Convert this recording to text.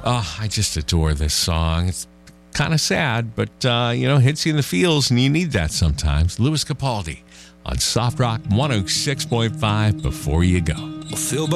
Oh, I just adore this song. It's kind of sad, but, hits you in the feels, and you need that sometimes. Louis Capaldi on Soft Rock 106.5 Before You Go. Feel